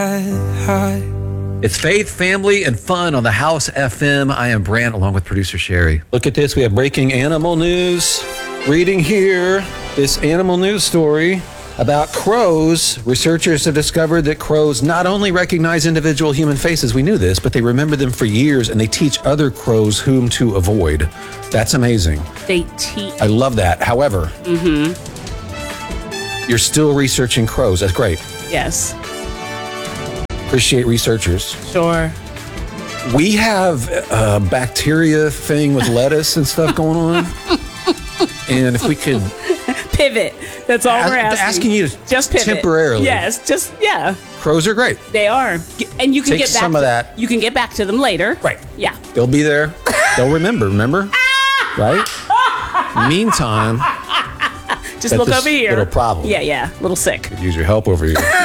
It's faith, family, and fun on the House FM. I am Brant, along with producer Sherry. Look at this. We have breaking animal news. Reading here, this animal news story about crows. Researchers have discovered that crows not only recognize individual human faces, we knew this, but they remember them for years, and they teach other crows whom to avoid. That's amazing. They teach. I love that. However, you're still researching crows. That's great. Yes. Appreciate researchers. Sure. We have a bacteria thing with lettuce and stuff going on. And if we could Pivot. That's all we're asking. asking you to just pivot. temporarily. Yes, just, yeah. Crows are great. They are. And you can Take get back some to, of that. You can get back to them later. Right. Yeah. They'll be there. They'll remember? Right? Meantime, Just got look this over here. little problem. Yeah. Little sick. use your help over here.